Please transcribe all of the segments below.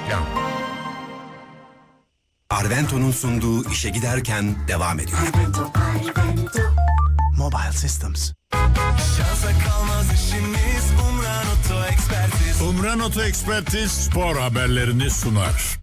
Reklam. Arvento'nun sunduğu işe giderken devam ediyor. Mobile Systems. Şansa kalmaz işimiz Umran Oto Ekspertiz. Umran Oto Ekspertiz spor haberlerini sunar.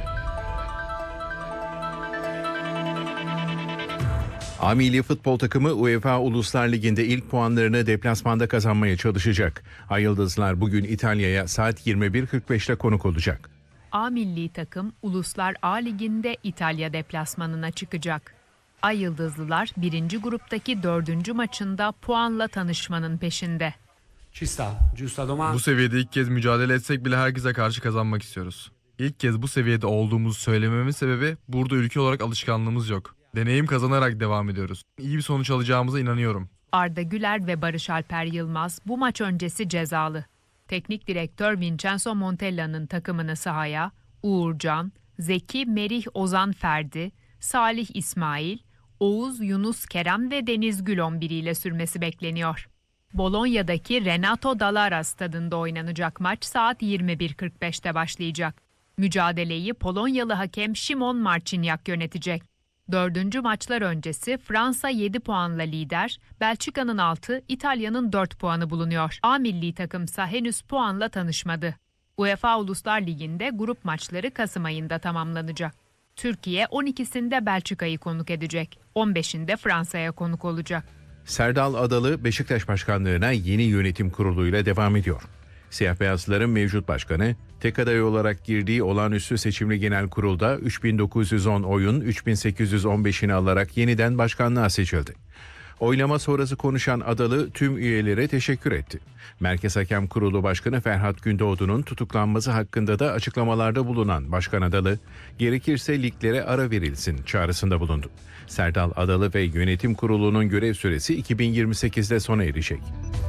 A Milli Futbol takımı UEFA Uluslar Ligi'nde ilk puanlarını deplasmanda kazanmaya çalışacak. Ay Yıldızlar bugün İtalya'ya saat 21.45'te konuk olacak. A Milli takım Uluslar A Ligi'nde İtalya deplasmanına çıkacak. Ay Yıldızlılar 1. gruptaki 4. maçında puanla tanışmanın peşinde. Bu seviyede ilk kez mücadele etsek bile herkese karşı kazanmak istiyoruz. İlk kez bu seviyede olduğumuzu söylememin sebebi burada ülke olarak alışkanlığımız yok. Deneyim kazanarak devam ediyoruz. İyi bir sonuç alacağımıza inanıyorum. Arda Güler ve Barış Alper Yılmaz bu maç öncesi cezalı. Teknik direktör Vincenzo Montella'nın takımını sahaya Uğurcan, Zeki, Merih, Ozan Ferdi, Salih İsmail, Oğuz, Yunus, Kerem ve Deniz Gül 11 ile sürmesi bekleniyor. Bolonya'daki Renato Dallara stadında oynanacak maç saat 21.45'te başlayacak. Mücadeleyi Polonyalı hakem Szymon Marciniak yönetecek. 4. maçlar öncesi Fransa 7 puanla lider, Belçika'nın 6, İtalya'nın 4 puanı bulunuyor. A milli takımsa henüz puanla tanışmadı. UEFA Uluslar Ligi'nde grup maçları Kasım ayında tamamlanacak. Türkiye 12'sinde Belçika'yı konuk edecek, 15'inde Fransa'ya konuk olacak. Serdal Adalı Beşiktaş Başkanlığı'na yeni yönetim kuruluyla devam ediyor. Siyah Beyazlıların mevcut başkanı, tek aday olarak girdiği olağanüstü seçimli genel kurulda 3910 oyun 3815'ini alarak yeniden başkanlığa seçildi. Oylama sonrası konuşan Adalı tüm üyelere teşekkür etti. Merkez Hakem Kurulu Başkanı Ferhat Gündoğdu'nun tutuklanması hakkında da açıklamalarda bulunan Başkan Adalı, gerekirse liglere ara verilsin çağrısında bulundu. Serdal Adalı ve yönetim kurulunun görev süresi 2028'de sona erecek.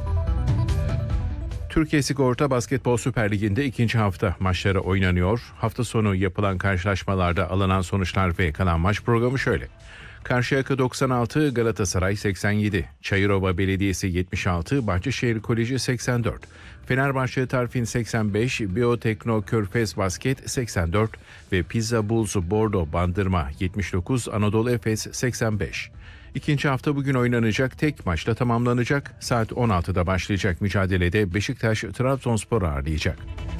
Türkiye Sigorta Basketbol Süper Ligi'nde ikinci hafta maçları oynanıyor. Hafta sonu yapılan karşılaşmalarda alınan sonuçlar ve kalan maç programı şöyle. Karşıyaka 96, Galatasaray 87, Çayırova Belediyesi 76, Bahçeşehir Koleji 84, Fenerbahçe Tarfin 85, Biyotekno Körfez Basket 84 ve Pizza Bulls Bordo Bandırma 79, Anadolu Efes 85. İkinci hafta bugün oynanacak tek maçla tamamlanacak. Saat 16'da başlayacak mücadelede Beşiktaş Trabzonspor'u ağırlayacak.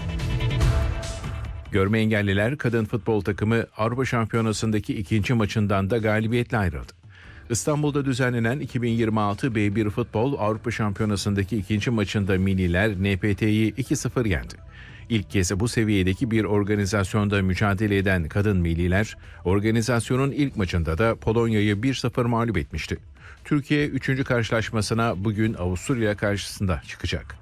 Görme engelliler kadın futbol takımı Avrupa Şampiyonası'ndaki ikinci maçından da galibiyetle ayrıldı. İstanbul'da düzenlenen 2026 B1 Futbol Avrupa Şampiyonası'ndaki ikinci maçında Milliler NPT'yi 2-0 yendi. İlk kez bu seviyedeki bir organizasyonda mücadele eden kadın milliler, organizasyonun ilk maçında da Polonya'yı 1-0 mağlup etmişti. Türkiye 3. karşılaşmasına bugün Avusturya karşısında çıkacak.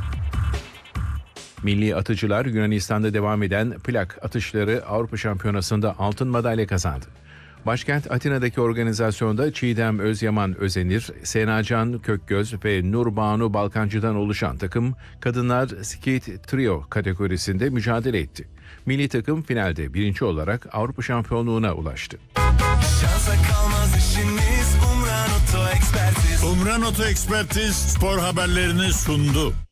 Milli atıcılar Yunanistan'da devam eden plak atışları Avrupa Şampiyonası'nda altın madalya kazandı. Başkent Atina'daki organizasyonda Çiğdem Özyaman Özenir, Senacan Kökgöz ve Nurbanu Balkancı'dan oluşan takım kadınlar skate trio kategorisinde mücadele etti. Milli takım finalde birinci olarak Avrupa şampiyonluğuna ulaştı. Şansa kalmaz işimiz Umran Oto Ekspertiz. Umran Oto Ekspertiz spor haberlerini sundu.